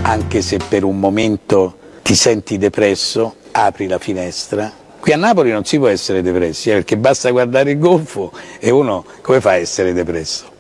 anche se per un momento ti senti depresso, apri la finestra. Qui a Napoli non si può essere depressi, perché basta guardare il golfo e uno come fa a essere depresso?